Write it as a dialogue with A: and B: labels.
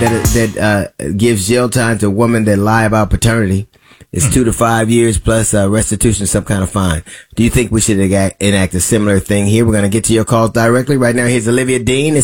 A: that gives jail time to women that lie about paternity. It's 2 to 5 years plus restitution, some kind of fine. Do you think we should enact a similar thing here? We're going to get to your calls directly. Right now, here's Olivia Dean.